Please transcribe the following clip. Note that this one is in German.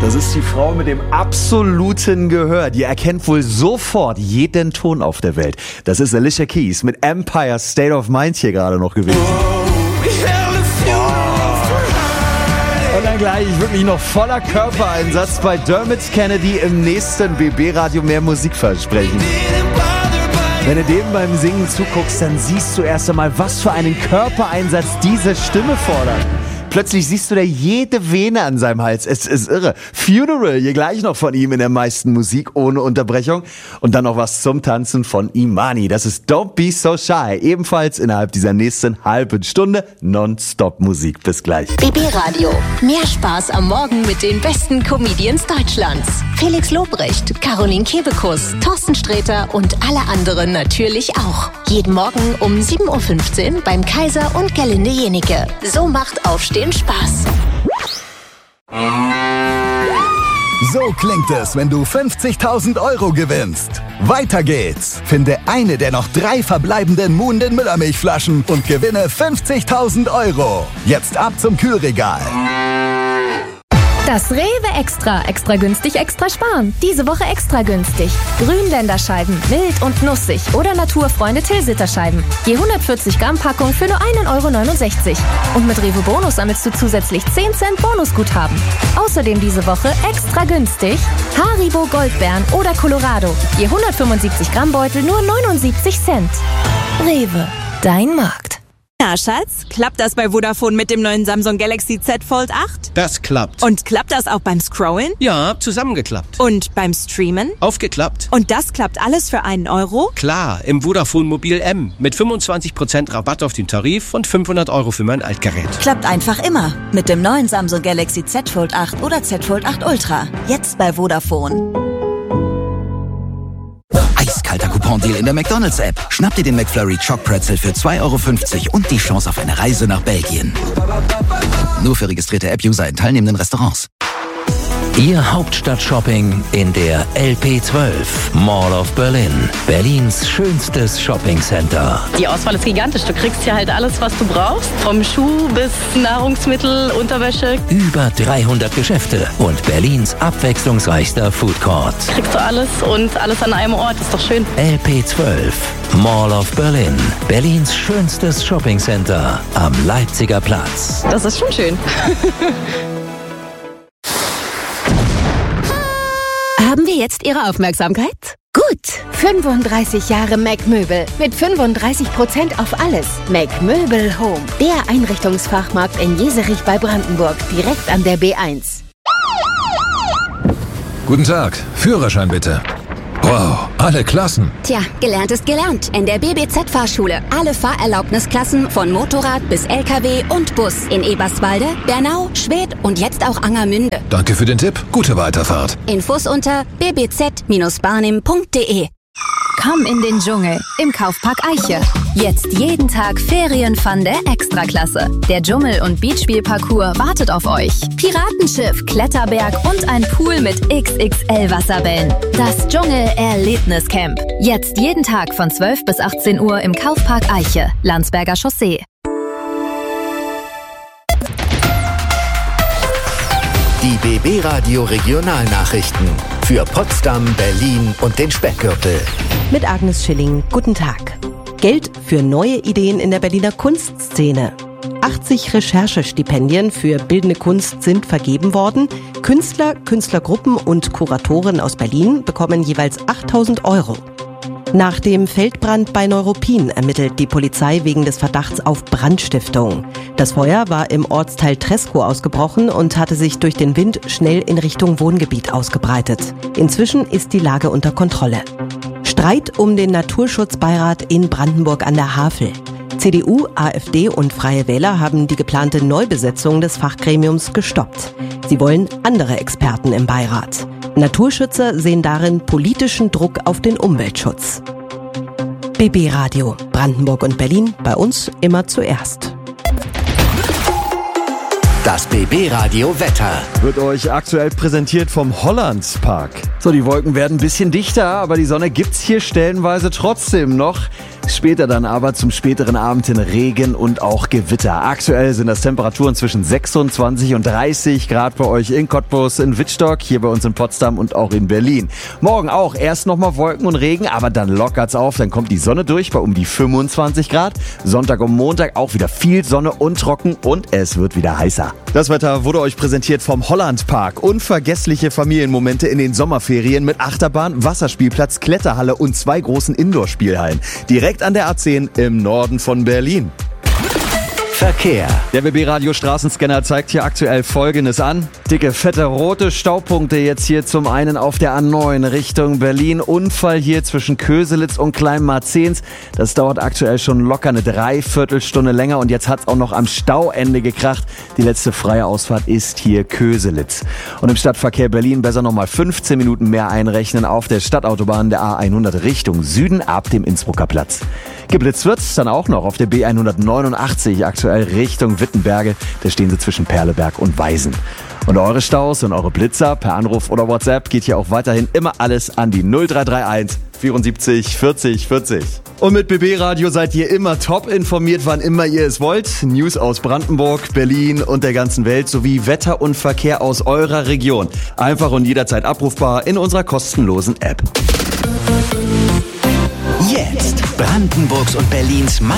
Das ist die Frau mit dem absoluten Gehör. Die erkennt wohl sofort jeden Ton auf der Welt. Das ist Alicia Keys mit Empire State of Mind hier gerade noch gewesen. Und dann gleich wirklich noch voller Körpereinsatz bei Dermot Kennedy im nächsten BB-Radio mehr Musik versprechen. Wenn du dem beim Singen zuguckst, dann siehst du erst einmal, was für einen Körpereinsatz diese Stimme fordert. Plötzlich siehst du da jede Vene an seinem Hals. Es ist irre. Funeral, hier gleich noch von ihm in der meisten Musik ohne Unterbrechung. Und dann noch was zum Tanzen von Imani. Das ist Don't Be So Shy. Ebenfalls innerhalb dieser nächsten halben Stunde Nonstop-Musik. Bis gleich. BB Radio. Mehr Spaß am Morgen mit den besten Comedians Deutschlands. Felix Lobrecht, Caroline Kebekus, Thorsten Sträter und alle anderen natürlich auch. Jeden Morgen um 7.15 Uhr beim Kaiser und Gerlinde Jenike. So macht Aufstehen Spaß. So klingt es, wenn du 50.000 € gewinnst. Weiter geht's. Finde eine der noch 3 verbleibenden Muhnden Müllermilchflaschen und gewinne 50.000 €. Jetzt ab zum Kühlregal. Das Rewe Extra. Extra günstig, extra sparen. Diese Woche extra günstig. Grünländerscheiben, mild und nussig oder Naturfreunde Tilsiterscheiben. Je 140 Gramm Packung für nur 1,69 €. Und mit Rewe Bonus sammelst du zusätzlich 10 Cent Bonusguthaben. Außerdem diese Woche extra günstig Haribo Goldbeeren oder Colorado. Je 175 Gramm Beutel nur 79 Cent. Rewe, dein Markt. Na, Schatz, klappt das bei Vodafone mit dem neuen Samsung Galaxy Z Fold 8? Das klappt. Und klappt das auch beim Scrollen? Ja, zusammengeklappt. Und beim Streamen? Aufgeklappt. Und das klappt alles für 1 €? Klar, im Vodafone Mobil M. Mit 25% Rabatt auf den Tarif und 500 € für mein Altgerät. Klappt einfach immer. Mit dem neuen Samsung Galaxy Z Fold 8 oder Z Fold 8 Ultra. Jetzt bei Vodafone. Eiskalter Coupon-Deal in der McDonalds-App. Schnapp dir den McFlurry Choc Pretzel für 2,50 € und die Chance auf eine Reise nach Belgien. Nur für registrierte App-User in teilnehmenden Restaurants. Ihr Hauptstadt-Shopping in der LP12 Mall of Berlin. Berlins schönstes Shoppingcenter. Die Auswahl ist gigantisch. Du kriegst hier halt alles, was du brauchst. Vom Schuh bis Nahrungsmittel, Unterwäsche. Über 300 Geschäfte und Berlins abwechslungsreichster Food Court. Kriegst du alles und alles an einem Ort. Ist doch schön. LP12 Mall of Berlin. Berlins schönstes Shoppingcenter am Leipziger Platz. Das ist schon schön. Haben wir jetzt Ihre Aufmerksamkeit? Gut. 35 Jahre Mac Möbel mit 35% auf alles. Mac Möbel Home. Der Einrichtungsfachmarkt in Jeserich bei Brandenburg. Direkt an der B1. Guten Tag. Führerschein bitte. Wow, alle Klassen. Tja, gelernt ist gelernt. In der BBZ-Fahrschule. Alle Fahrerlaubnisklassen von Motorrad bis LKW und Bus. In Eberswalde, Bernau, Schwedt und jetzt auch Angermünde. Danke für den Tipp. Gute Weiterfahrt. Infos unter bbz-barnim.de. Komm in den Dschungel im Kaufpark Eiche. Jetzt jeden Tag Ferienfun der Extraklasse. Der Dschungel- und Beachspielparcours wartet auf euch. Piratenschiff, Kletterberg und ein Pool mit XXL Wasserbällen. Das Dschungel-Erlebniscamp. Jetzt jeden Tag von 12 bis 18 Uhr im Kaufpark Eiche, Landsberger Chaussee. Die BB Radio Regionalnachrichten für Potsdam, Berlin und den Speckgürtel. Mit Agnes Schilling. Guten Tag. Geld für neue Ideen in der Berliner Kunstszene. 80 Recherchestipendien für bildende Kunst sind vergeben worden. Künstler, Künstlergruppen und Kuratoren aus Berlin bekommen jeweils 8.000 €. Nach dem Feldbrand bei Neuruppin ermittelt die Polizei wegen des Verdachts auf Brandstiftung. Das Feuer war im Ortsteil Treskow ausgebrochen und hatte sich durch den Wind schnell in Richtung Wohngebiet ausgebreitet. Inzwischen ist die Lage unter Kontrolle. Streit um den Naturschutzbeirat in Brandenburg an der Havel. CDU, AfD und Freie Wähler haben die geplante Neubesetzung des Fachgremiums gestoppt. Sie wollen andere Experten im Beirat. Naturschützer sehen darin politischen Druck auf den Umweltschutz. BB Radio, Brandenburg und Berlin, bei uns immer zuerst. Das BB Radio Wetter wird euch aktuell präsentiert vom Hollandspark. So, die Wolken werden ein bisschen dichter, aber die Sonne gibt's hier stellenweise trotzdem noch. Später dann aber zum späteren Abend hin Regen und auch Gewitter. Aktuell sind das Temperaturen zwischen 26 und 30 Grad bei euch in Cottbus, in Wittstock, hier bei uns in Potsdam und auch in Berlin. Morgen auch erst nochmal Wolken und Regen, aber dann lockert's auf. Dann kommt die Sonne durch bei um die 25 Grad. Sonntag und Montag auch wieder viel Sonne und trocken und es wird wieder heißer. Das Wetter wurde euch präsentiert vom Hollandpark. Unvergessliche Familienmomente in den Sommerferien mit Achterbahn, Wasserspielplatz, Kletterhalle und 2 großen Indoor-Spielhallen. Direkt an der A10 im Norden von Berlin. Verkehr. Der BB-Radio Straßenscanner zeigt hier aktuell Folgendes an. Dicke, fette, rote Staupunkte jetzt hier zum einen auf der A9 Richtung Berlin. Unfall hier zwischen Köselitz und Kleinmarzens. Das dauert aktuell schon locker eine Dreiviertelstunde länger und jetzt hat's auch noch am Stauende gekracht. Die letzte freie Ausfahrt ist hier Köselitz. Und im Stadtverkehr Berlin besser nochmal 15 Minuten mehr einrechnen auf der Stadtautobahn der A100 Richtung Süden ab dem Innsbrucker Platz. Geblitzt wird's dann auch noch auf der B189 aktuell Richtung Wittenberge. Da stehen sie zwischen Perleberg und Weisen. Und eure Staus und eure Blitzer per Anruf oder WhatsApp geht hier auch weiterhin immer alles an die 0331 74 40 40. Und mit BB Radio seid ihr immer top informiert, wann immer ihr es wollt. News aus Brandenburg, Berlin und der ganzen Welt sowie Wetter und Verkehr aus eurer Region. Einfach und jederzeit abrufbar in unserer kostenlosen App. Jetzt Brandenburgs und Berlins